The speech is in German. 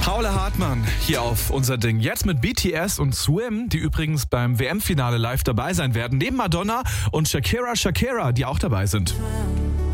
Paula Hartmann hier auf unser Ding. Jetzt mit BTS und Swim, die übrigens beim WM-Finale live dabei sein werden. Neben Madonna und Shakira, die auch dabei sind.